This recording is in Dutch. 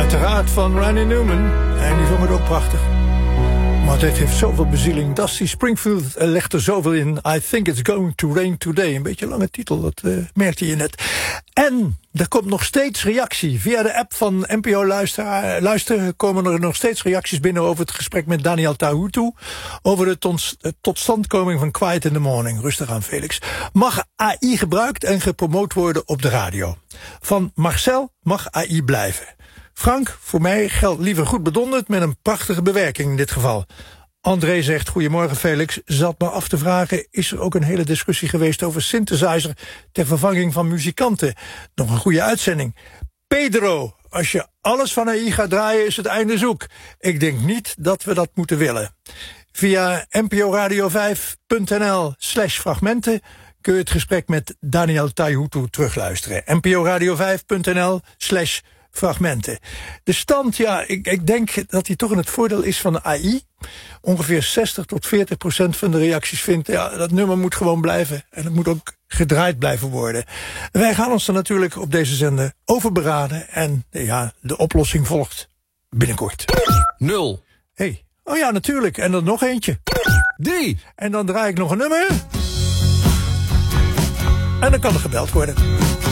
Uiteraard van Randy Newman. En die zong het ook prachtig. Maar dit heeft zoveel bezieling. Dusty Springfield legt er zoveel in. I think it's going to rain today. Een beetje een lange titel, dat merkte je net. En er komt nog steeds reactie. Via de app van NPO Luister komen er nog steeds reacties binnen over het gesprek met Daniel Tahutu. Over de totstandkoming van Quiet in the Morning. Rustig aan, Felix. Mag AI gebruikt en gepromoot worden op de radio? Van Marcel mag AI blijven. Frank, voor mij geldt liever goed bedonderd met een prachtige bewerking in dit geval. André zegt, goedemorgen Felix, zat me af te vragen, is er ook een hele discussie geweest over synthesizer ter vervanging van muzikanten? Nog een goede uitzending. Pedro, als je alles van AI gaat draaien is het einde zoek. Ik denk niet dat we dat moeten willen. Via nporadio5.nl/fragmenten kun je het gesprek met Daniel Tahutu terugluisteren. nporadio5.nl/fragmenten. De stand, ja, ik denk dat hij toch in het voordeel is van de AI. Ongeveer 60-40% van de reacties vindt, ja, dat nummer moet gewoon blijven. En het moet ook gedraaid blijven worden. Wij gaan ons er natuurlijk op deze zender over beraden. En ja, de oplossing volgt binnenkort. 0. Hey. Oh ja, natuurlijk. En dan nog eentje. 3. En dan draai ik nog een nummer. En dan kan er gebeld worden.